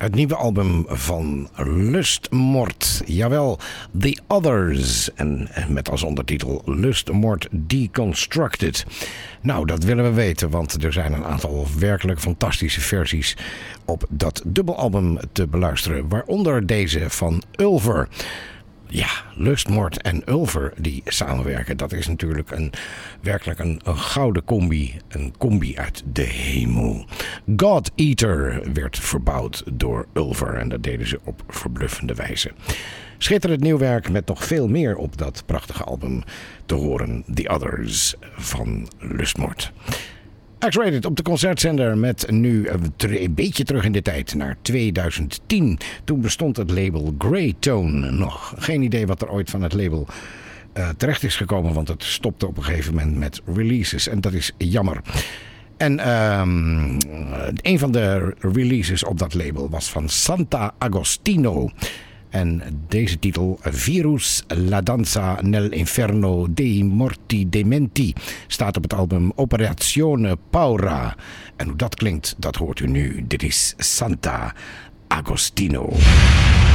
Het nieuwe album van Lustmord. Jawel, The Others. En met als ondertitel Lustmord Deconstructed. Nou, dat willen we weten, want er zijn een aantal werkelijk fantastische versies op dat dubbelalbum te beluisteren. Waaronder deze van Ulver. Ja, Lustmord en Ulver die samenwerken, dat is natuurlijk werkelijk een gouden combi. Een combi uit de hemel. God Eater werd verbouwd door Ulver en dat deden ze op verbluffende wijze. Schitterend nieuw werk met nog veel meer op dat prachtige album te horen. The Others van Lustmord. X-Rated op de concertzender met nu een beetje terug in de tijd naar 2010. Toen bestond het label Grey Tone nog. Geen idee wat er ooit van het label terecht is gekomen, want het stopte op een gegeven moment met releases. En dat is jammer. En een van de releases op dat label was van Santa Agostino. En deze titel, Virus la danza nell'inferno dei morti dementi, staat op het album Operazione Paura. En hoe dat klinkt, dat hoort u nu. Dit is Santa Agostino.